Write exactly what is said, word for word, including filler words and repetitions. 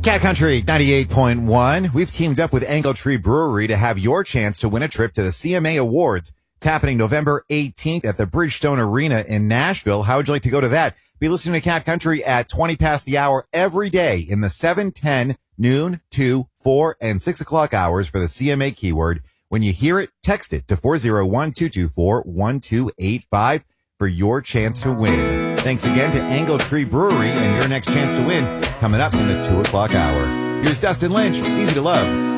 Cat Country ninety-eight point one. We've teamed up with Angle Tree Brewery to have your chance to win a trip to the C M A Awards. It's happening November eighteenth at the Bridgestone Arena in Nashville. How would you like to go to that? Be listening to Cat Country at twenty past the hour every day in the seven, ten, noon, two, four, and six o'clock hours for the C M A keyword. When you hear it, text it to four oh one, two two four, one two eight five for your chance to win. Thanks again to Angle Tree Brewery and your next chance to win coming up in the two o'clock hour. Here's Dustin Lynch. It's easy to love.